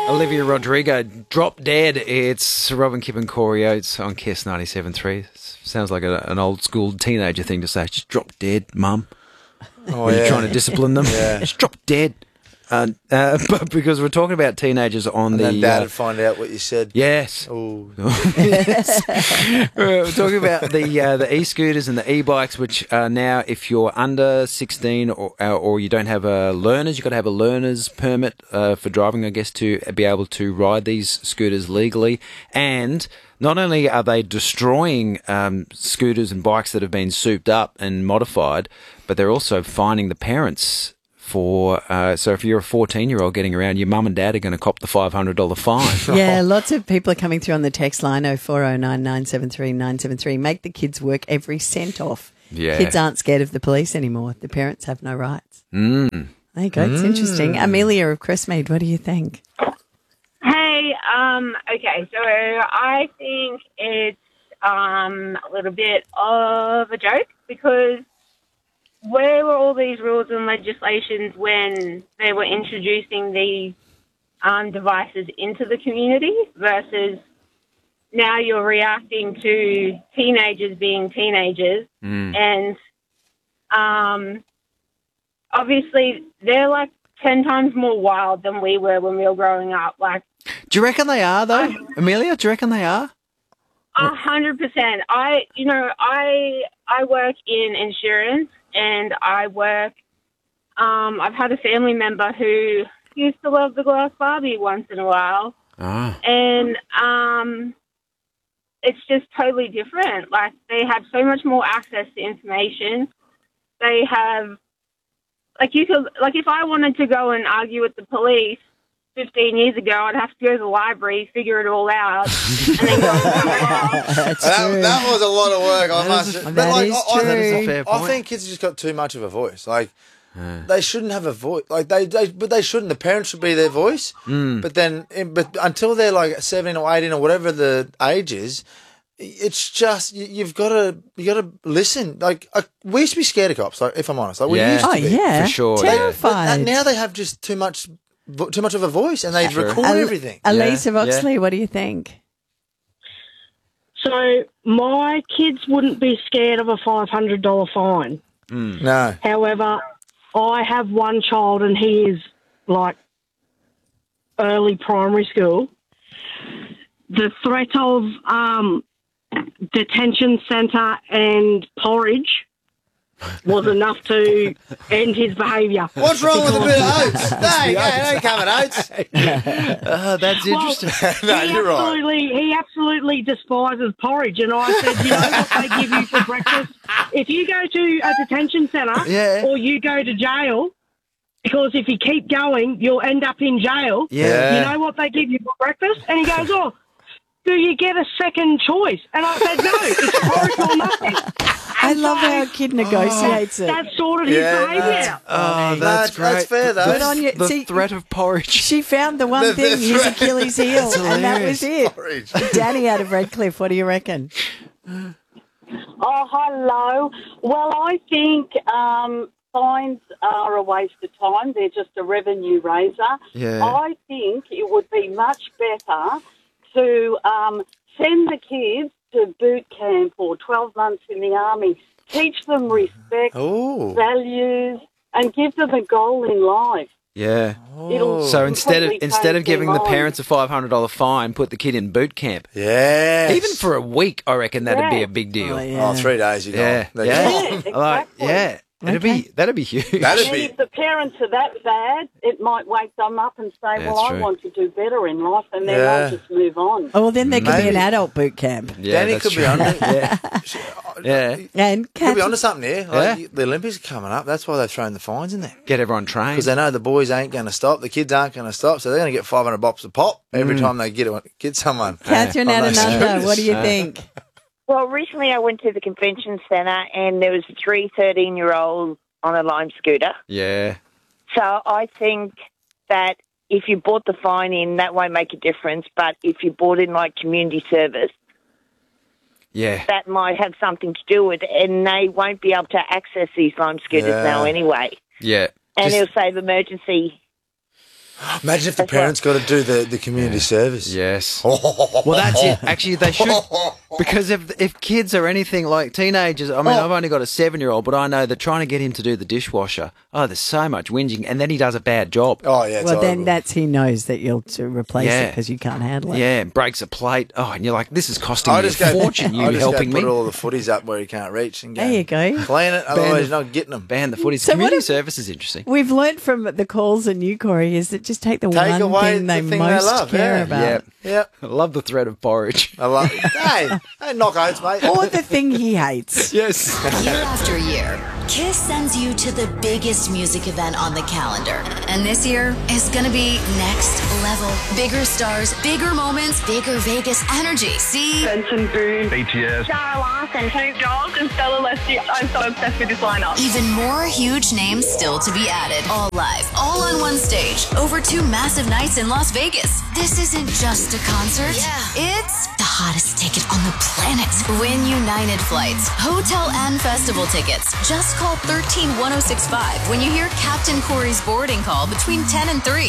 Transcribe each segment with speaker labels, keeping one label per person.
Speaker 1: Olivia Rodrigo, Drop Dead. It's Robin Kipp and Corey Oates on Kiss 97.3. Sounds like an old school teenager thing to say. Just drop dead, mum. When you're trying to discipline them. Just drop dead. But because we're talking about teenagers on
Speaker 2: then Dad would find out what you said.
Speaker 1: Yes.
Speaker 2: Oh.
Speaker 1: Yes. We're talking about the e-scooters and the e-bikes, which are now, if you're under 16 or you don't have you've got to have a learner's permit for driving, I guess, to be able to ride these scooters legally. And not only are they destroying scooters and bikes that have been souped up and modified, but they're also fining the parents for so if you're a 14-year-old getting around, your mum and dad are going to cop the $500 fine.
Speaker 3: Yeah, lots of people are coming through on the text line 0409 973 973. Make the kids work every cent off.
Speaker 1: Yeah.
Speaker 3: Kids aren't scared of the police anymore. The parents have no rights.
Speaker 1: Mm.
Speaker 3: There you go. It's interesting. Amelia of Crestmead, what do you think?
Speaker 4: Hey, okay, so I think it's a little bit of a joke because where were all these rules and legislations when they were introducing these devices into the community versus now you're reacting to teenagers being teenagers and obviously they're like 10 times more wild than we were when we were growing up. Like,
Speaker 1: Do you reckon they are, though? Amelia, do you reckon they are?
Speaker 4: 100%. I work in insurance and I've had a family member who used to love the glass Barbie once in a while. And it's just totally different. Like, they have so much more access to information. They have, if I wanted to go and argue with the police 15 years ago, I'd have to go to the library, figure it all out, and then go.
Speaker 2: That was a lot of work.
Speaker 3: That is true.
Speaker 2: I think kids have just got too much of a voice. Like, they shouldn't have a voice. Like but they shouldn't. The parents should be their voice. But until they're like 17 or 18 or whatever the age is, it's just you got to listen. Like, we used to be scared of cops. Like, if I'm honest, like we used to be.
Speaker 1: for sure.
Speaker 3: Terrified.
Speaker 2: But now they have just too much of a voice, and they record everything.
Speaker 3: Elise of Oxley, what do you think?
Speaker 5: So my kids wouldn't be scared of a $500 fine.
Speaker 2: No.
Speaker 5: However, I have one child, and he is like early primary school. The threat of detention centre and porridge was enough to end his behaviour.
Speaker 2: What's wrong with a bit of oats? They coming oats.
Speaker 1: That's interesting.
Speaker 2: No, you're right.
Speaker 5: He absolutely despises porridge, and I said, you know what they give you for breakfast? If you go to a detention centre or you go to jail, because if you keep going, you'll end up in jail.
Speaker 1: Yeah.
Speaker 5: You know what they give you for breakfast? And he goes, oh, do you get a second choice? And I said, no, it's porridge or nothing.
Speaker 3: I love how a kid negotiates it.
Speaker 5: That's sort of his behaviour.
Speaker 1: Oh, that's great.
Speaker 2: That's fair, though.
Speaker 3: Good on you.
Speaker 1: The threat of porridge.
Speaker 3: She found the one thing, his Achilles heel, and that was it.
Speaker 2: Porridge.
Speaker 3: Danny out of Redcliffe, what do you reckon?
Speaker 6: Oh, hello. Well, I think fines are a waste of time. They're just a revenue raiser.
Speaker 1: Yeah.
Speaker 6: I think it would be much better to send the kids to boot camp or 12 months in the army. Teach them respect, values, and give them a goal in life.
Speaker 1: Yeah.
Speaker 6: It'll
Speaker 1: So instead of
Speaker 6: change
Speaker 1: giving
Speaker 6: their
Speaker 1: the parents a $500 fine, put the kid in boot camp.
Speaker 2: Yes.
Speaker 1: Even for a week, I reckon that'd be a big deal.
Speaker 3: Oh, yeah.
Speaker 2: 3 days, you're
Speaker 1: Yeah.
Speaker 2: gone. They're
Speaker 1: Yeah.
Speaker 2: gone.
Speaker 6: Exactly.
Speaker 1: That'd be huge.
Speaker 6: And if the parents are that bad, it might wake them up and say,
Speaker 1: That's
Speaker 6: I
Speaker 1: true.
Speaker 6: want to do better in life, and then they'll just move on.
Speaker 3: Oh, well, then there could be an
Speaker 2: Maybe.
Speaker 3: adult boot camp.
Speaker 1: Yeah,
Speaker 2: Danny
Speaker 1: that's
Speaker 2: could
Speaker 1: true.
Speaker 2: be on it.
Speaker 1: Yeah.
Speaker 3: And
Speaker 2: Could be
Speaker 3: Kath,
Speaker 2: onto something here. Like, the Olympics are coming up. That's why they've thrown the fines in there.
Speaker 1: Get everyone trained.
Speaker 2: Because they know the boys ain't going to stop, the kids aren't going to stop, so they're going to get $500 a pop every time they get someone.
Speaker 3: Catherine
Speaker 2: on
Speaker 3: out of
Speaker 2: those
Speaker 3: Nunda,
Speaker 2: scooters.
Speaker 3: what do you think?
Speaker 7: Well, recently I went to the convention centre and there was 3 13-year-olds on a Lime scooter.
Speaker 1: Yeah.
Speaker 7: So I think that if you bought the fine in, that won't make a difference. But if you bought in like community service, that might have something to do with it, and they won't be able to access these Lime scooters now anyway.
Speaker 1: Yeah.
Speaker 7: And it'll save emergency
Speaker 2: Imagine if the parents got to do the community service.
Speaker 1: Yes. Well, that's it. Actually, they should, because if kids are anything like teenagers, I mean, I've only got a 7-year-old, but I know they're trying to get him to do the dishwasher. Oh, there's so much whinging, and then he does a bad job.
Speaker 2: Oh, yeah.
Speaker 3: Well, then he knows that you'll to replace it because you can't handle it.
Speaker 1: Yeah, breaks a plate. Oh, and you're like, this is costing me a fortune. You helping me?
Speaker 2: Put all the footies up where he can't reach and go.
Speaker 3: There you go.
Speaker 2: Clean it, otherwise you're not getting them.
Speaker 1: Ban the footies. So community service is interesting.
Speaker 3: We've learned from the calls and you, Corey, is that just take one thing they most care about.
Speaker 2: Yeah.
Speaker 1: I love the threat of porridge.
Speaker 2: I love it. Hey, knock oats, mate.
Speaker 3: Or the thing he hates.
Speaker 1: Yes.
Speaker 8: Year after year, KISS sends you to the biggest music event on the calendar. And this year is going to be next level. Bigger stars, bigger moments, bigger Vegas energy. See?
Speaker 9: Benson Boone,
Speaker 10: BTS,
Speaker 9: Sarah Larson, Snoop Dogg, and Stella Leslie. I'm so obsessed with this lineup.
Speaker 8: Even more huge names still to be added. All live, all on one stage, over 2 massive nights in Las Vegas. This isn't just a concert. Yeah. It's the hottest ticket on the planet. Win United flights, hotel and festival tickets. Just call 131065 when you hear Captain Corey's boarding call between 10 and 3.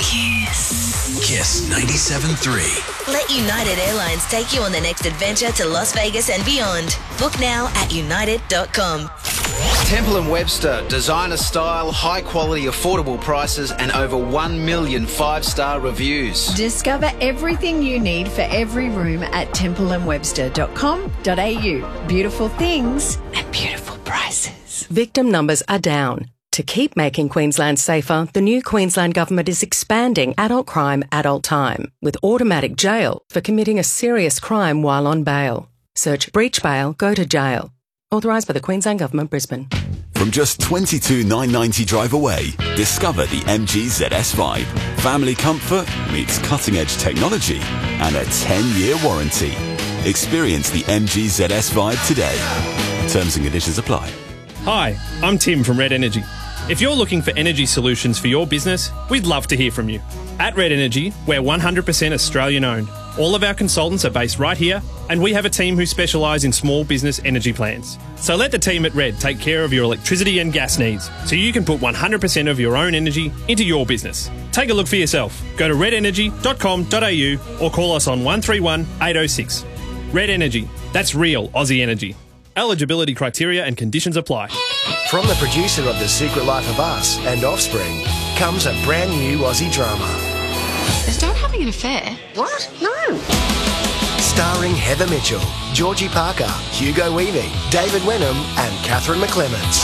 Speaker 11: KISS 97.3.
Speaker 12: Let United Airlines take you on the next adventure to Las Vegas and beyond. Book now at united.com.
Speaker 1: Temple & Webster, designer style, high quality, affordable prices, and over 1 million 5-star reviews.
Speaker 13: Discover everything you need for every room at templeandwebster.com.au. Beautiful things at beautiful prices.
Speaker 14: Victim numbers are down. To keep making Queensland safer, the new Queensland Government is expanding adult crime, adult time, with automatic jail for committing a serious crime while on bail. Search breach bail, go to jail. Authorised by the Queensland Government, Brisbane.
Speaker 11: From just $22,990 drive away, discover the MG ZS5. Family comfort meets cutting-edge technology and a 10-year warranty. Experience the MG ZS5 today. Terms and conditions apply.
Speaker 15: Hi, I'm Tim from Red Energy. If you're looking for energy solutions for your business, we'd love to hear from you. At Red Energy, we're 100% Australian-owned. All of our consultants are based right here, and we have a team who specialise in small business energy plans. So let the team at Red take care of your electricity and gas needs, so you can put 100% of your own energy into your business. Take a look for yourself. Go to redenergy.com.au or call us on 131 806. Red Energy. That's real Aussie energy. Eligibility criteria and conditions apply.
Speaker 16: From the producer of The Secret Life of Us and Offspring comes a brand new Aussie drama.
Speaker 17: Is Dad having an affair?
Speaker 16: What? No. Starring Heather Mitchell, Georgie Parker, Hugo Weaving, David Wenham and Catherine McClements.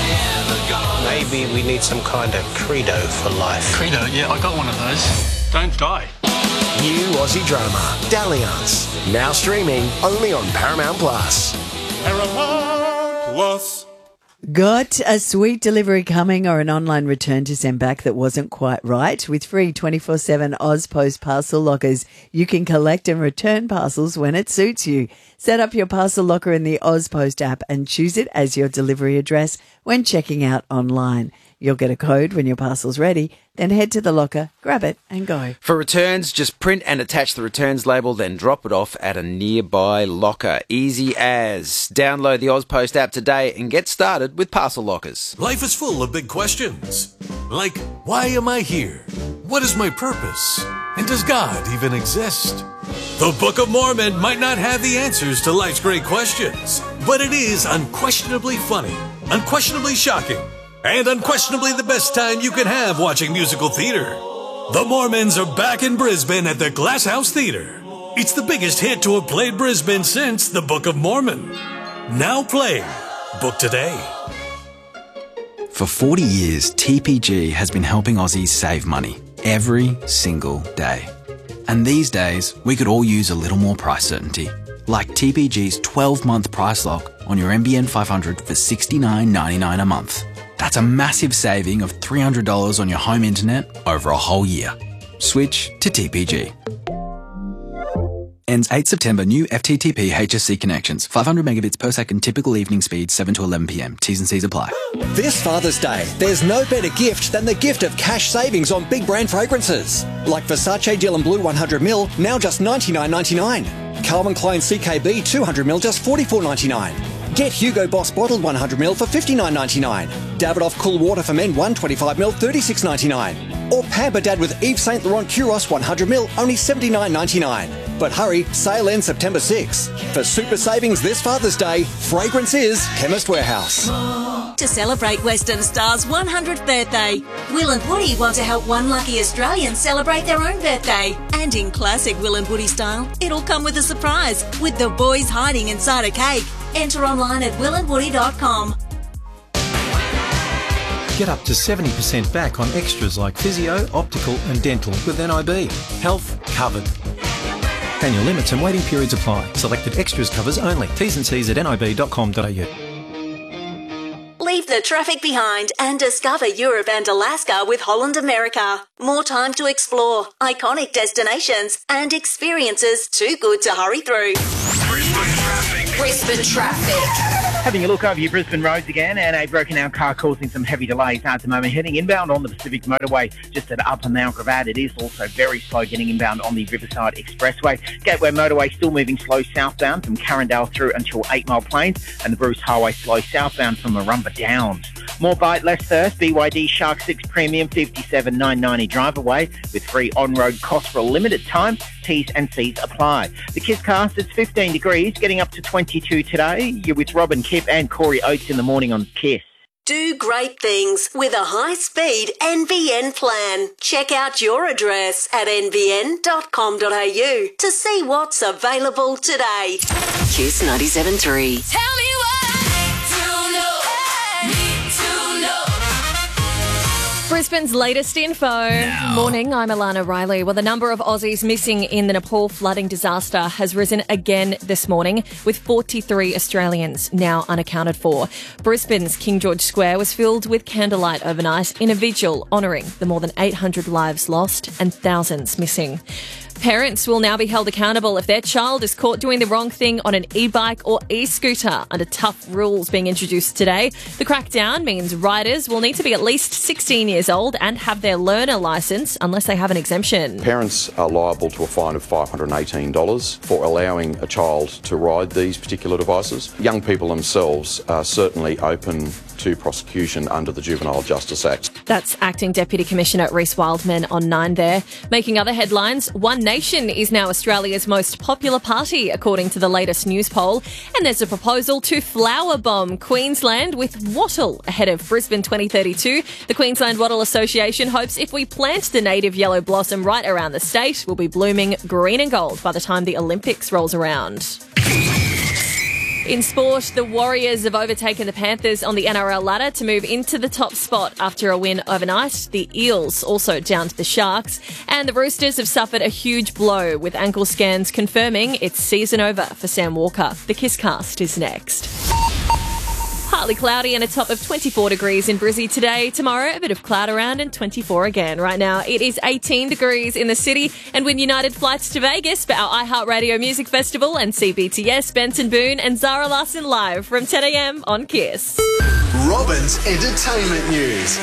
Speaker 18: Maybe we need some kind of credo for life.
Speaker 19: Credo? Yeah, I got one of those. Don't die.
Speaker 16: New Aussie drama, Dalliance. Now streaming only on Paramount Plus.
Speaker 3: Paramount Plus. Got a sweet delivery coming or an online return to send back that wasn't quite right? With free 24/7 AusPost parcel lockers, you can collect and return parcels when it suits you. Set up your parcel locker in the AusPost app and choose it as your delivery address when checking out online. You'll get a code when your parcel's ready, then head to the locker, grab it and go.
Speaker 1: For returns, just print and attach the returns label, then drop it off at a nearby locker. Easy as. Download the AusPost app today and get started with parcel lockers.
Speaker 20: Life is full of big questions. Like, why am I here? What is my purpose? And does God even exist? The Book of Mormon might not have the answers to life's great questions, but it is unquestionably funny, unquestionably shocking, and unquestionably the best time you can have watching musical theater. The Mormons are back in Brisbane at the Glass House Theatre. It's the biggest hit to have played Brisbane since The Book of Mormon. Now playing. Book today.
Speaker 21: For 40 years, TPG has been helping Aussies save money every single day. And these days, we could all use a little more price certainty. Like TPG's 12-month price lock on your NBN 500 for $69.99 a month. That's a massive saving of $300 on your home internet over a whole year. Switch to TPG. Ends 8 September. New FTTP HSC connections. 500 megabits per second. Typical evening speed 7 to 11 p.m. T's and C's apply.
Speaker 22: This Father's Day, there's no better gift than the gift of cash savings on big brand fragrances. Like Versace Dylan Blue 100ml, now just $99.99. Calvin Klein CKB 200ml, just $44.99. Get Hugo Boss bottled 100ml for $59.99. Davidoff Cool Water for Men 125ml, $36.99. Or Pamper Dad with Yves Saint Laurent Kuros 100ml, only $79.99. But hurry, sale ends September 6. For super savings this Father's Day, fragrance is Chemist Warehouse.
Speaker 4: To celebrate Western Star's 100th birthday, Will and Woody want to help one lucky Australian celebrate their own birthday. And in classic Will and Woody style, it'll come with a surprise, with the boys hiding inside a cake. Enter online at willandwoody.com.
Speaker 10: Get up to 70% back on extras like physio, optical and dental with NIB. Health covered. Annual limits and waiting periods apply. Selected extras covers only. T's and C's at nib.com.au.
Speaker 4: Leave the traffic behind and discover Europe and Alaska with Holland America. More time to explore, iconic destinations and experiences too good to hurry through.
Speaker 8: Brisbane traffic.
Speaker 23: Having a look over your Brisbane roads again, and a broken-down car causing some heavy delays at the moment. Heading inbound on the Pacific Motorway just at Upper Mount Gravatt. It is also very slow getting inbound on the Riverside Expressway. Gateway Motorway still moving slow southbound from Carindale through until 8 Mile Plains, and the Bruce Highway slow southbound from Marumba Downs. More bite, less thirst. BYD Shark 6 Premium 57,990 drive away with free on-road cost for a limited time. T's and C's apply. The Kisscast, it's 15 degrees, getting up to 22 today. You're with Robin Kipp and Corey Oates in the morning on Kiss.
Speaker 4: Do great things with a high-speed NBN plan. Check out your address at nbn.com.au to see what's available today.
Speaker 8: Kiss 97.3.
Speaker 4: Tell me
Speaker 24: Brisbane's latest info. Morning, I'm Alana Riley. Well, the number of Aussies missing in the Nepal flooding disaster has risen again this morning, with 43 Australians now unaccounted for. Brisbane's King George Square was filled with candlelight overnight in a vigil honouring the more than 800 lives lost and thousands missing. Parents will now be held accountable if their child is caught doing the wrong thing on an e-bike or e-scooter under tough rules being introduced today. The crackdown means riders will need to be at least 16 years old and have their learner licence unless they have an exemption.
Speaker 25: Parents are liable to a fine of $518 for allowing a child to ride these particular devices. Young people themselves are certainly open to prosecution under the Juvenile Justice Act.
Speaker 24: That's Acting Deputy Commissioner Reece Wildman on 9 there. Making other headlines, One Nation is now Australia's most popular party, according to the latest news poll. And there's a proposal to flower bomb Queensland with wattle ahead of Brisbane 2032. The Queensland Wattle Association hopes if we plant the native yellow blossom right around the state, we'll be blooming green and gold by the time the Olympics rolls around. In sport, the Warriors have overtaken the Panthers on the NRL ladder to move into the top spot after a win overnight. The Eels also down to the Sharks. And the Roosters have suffered a huge blow, with ankle scans confirming it's season over for Sam Walker. The Kisscast is next. Partly cloudy and a top of 24 degrees in Brizzy today. Tomorrow, a bit of cloud around and 24 again. Right now, it is 18 degrees in the city. And win United flights to Vegas for our iHeartRadio Music Festival and CBTS, Benson Boone and Zara Larson live from 10 a.m. on Kiss.
Speaker 16: Robin's Entertainment News.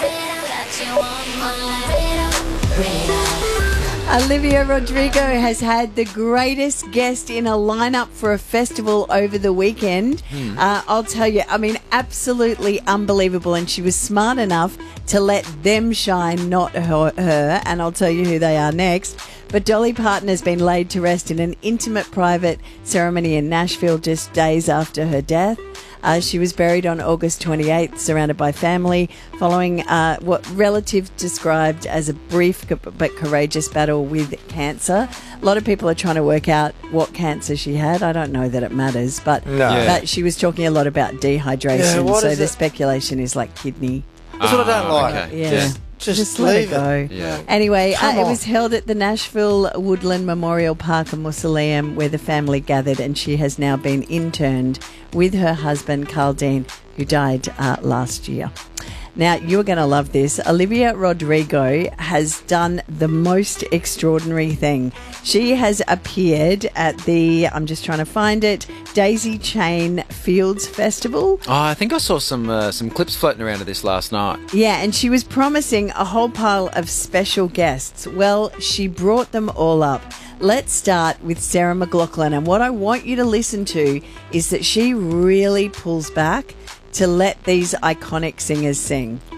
Speaker 3: Olivia Rodrigo has had the greatest guest in a lineup for a festival over the weekend. I'll tell you, I mean, absolutely unbelievable. And she was smart enough to let them shine, not her. And I'll tell you who they are next. But Dolly Parton has been laid to rest in an intimate private ceremony in Nashville just days after her death. She was buried on August 28th, surrounded by family, following what relatives described as a brief but courageous battle with cancer. A lot of people are trying to work out what cancer she had. I don't know that it matters, but she was talking a lot about dehydration, so the speculation is like kidney.
Speaker 2: That's what I don't like.
Speaker 3: Okay. Yeah. Just let it go.
Speaker 2: Yeah.
Speaker 3: Anyway, it was held at the Nashville Woodland Memorial Park and Mausoleum, where the family gathered, and she has now been interned with her husband, Carl Dean, who died last year. Now, you're going to love this. Olivia Rodrigo has done the most extraordinary thing. She has appeared at the, I'm just trying to find it, Daisy Chain Fields Festival.
Speaker 1: Oh, I think I saw some clips floating around of this last night.
Speaker 3: Yeah, and she was promising a whole pile of special guests. Well, she brought them all up. Let's start with Sarah McLachlan. And what I want you to listen to is that she really pulls back to let these iconic singers sing.